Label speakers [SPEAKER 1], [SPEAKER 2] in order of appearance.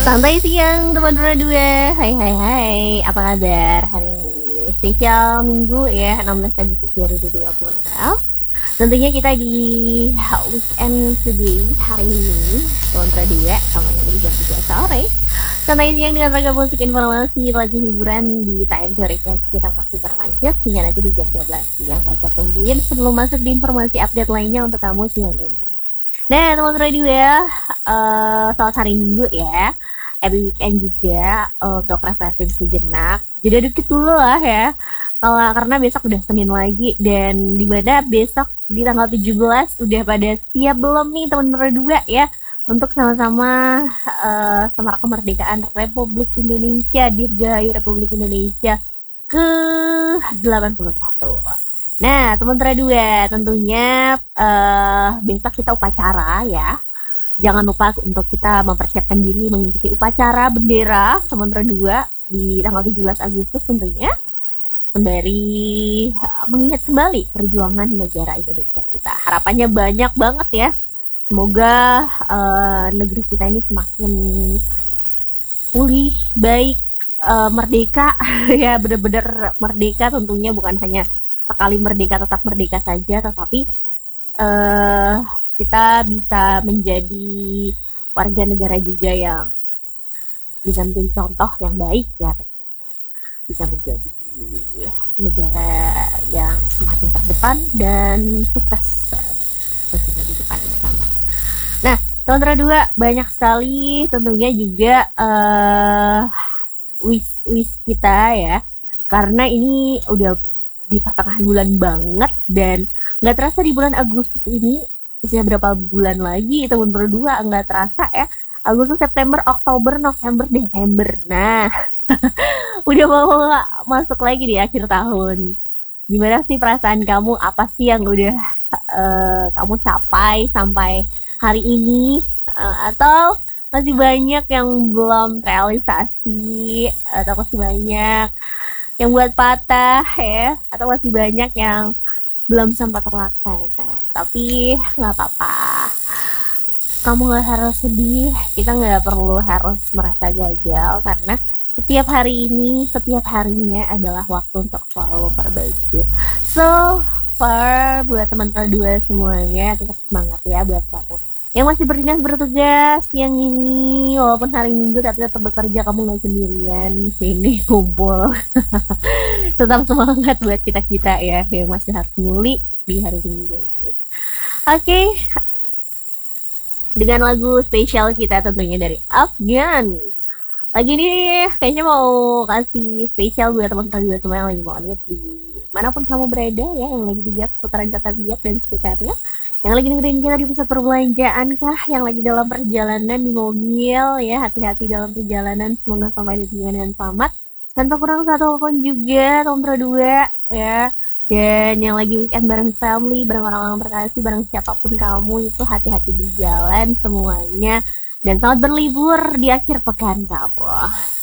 [SPEAKER 1] Santai siang teman-teman dua. Hai hai hai. Apa kabar hari ini? Spesial minggu ya, 16 Agustus 2026. Tentunya kita di weekend today hari ini teman-teman dua sama yang di jam 3 sore. Santai siang dengan ragam musik, informasi, lagu hiburan di time to request kita masih berlanjut hingga nanti di jam 12 siang. Kita tungguin sebelum masuk di informasi update lainnya untuk kamu siang ini. Nah teman-teman dua, selamat hari Minggu ya. Every weekend juga untuk refreshing sejenak. Jadi dikit dulu lah ya. Karena besok udah Senin lagi, dan di mana besok di tanggal 17 udah pada siap belum nih teman-teman dua ya untuk sama-sama semarak kemerdekaan Republik Indonesia, Dirgahayu Republik Indonesia ke 81. Nah teman-teman dua, tentunya besok kita upacara ya. Jangan lupa untuk kita mempersiapkan diri mengikuti upacara bendera teman-teman dua di tanggal 17 Agustus tentunya, sembari mengingat kembali perjuangan negara Indonesia kita. Harapannya banyak banget ya. Semoga negeri kita ini semakin pulih, baik, merdeka ya, benar-benar merdeka tentunya, bukan hanya sekali merdeka tetap merdeka saja, tetapi kita bisa menjadi warga negara juga yang bisa menjadi contoh yang baik ya, bisa menjadi negara yang semakin terdepan dan sukses tentunya di depan bersama. Nah teman-teman dua, banyak sekali tentunya juga wish kita ya, karena ini udah di pertengahan bulan banget dan nggak terasa di bulan Agustus ini usia berapa bulan lagi teman berdua, nggak terasa ya. Agustus, September, Oktober, November, Desember. Nah udah mau masuk lagi di akhir tahun. Gimana sih perasaan kamu? Apa sih yang udah kamu capai sampai hari ini, atau masih banyak yang belum realisasi, atau masih banyak yang buat patah ya, atau masih banyak yang belum sempat terlaksana? Tapi nggak apa-apa, kamu nggak harus sedih, kita nggak perlu harus merasa gagal, karena setiap hari ini, setiap harinya adalah waktu untuk selalu memperbaiki. So far buat teman-teman dua semuanya, tetap semangat ya buat kamu yang masih berdinas bertugas yang ini, walaupun hari Minggu tapi tetap bekerja, kamu nggak sendirian, sini kumpul. Tetap semangat buat kita ya yang masih harus nguli di hari Minggu ini. Oke, dengan lagu spesial kita tentunya dari Afgan. Lagi nih kayaknya mau kasih spesial buat teman-teman juga semua yang lagi mau lihat di manapun kamu berada ya, yang lagi di putaran kota Biak dan sekitarnya, yang lagi dengerin kita di pusat perbelanjaan kah, yang lagi dalam perjalanan di mobil ya, hati-hati dalam perjalanan, semoga sampai di tujuan dengan selamat tanpa kurang satu pun juga teman-teman dua ya. Dan yang lagi weekend bareng family, bareng orang-orang terkasih, bareng siapapun kamu itu, hati-hati di jalan semuanya, dan selamat berlibur di akhir pekan kamu.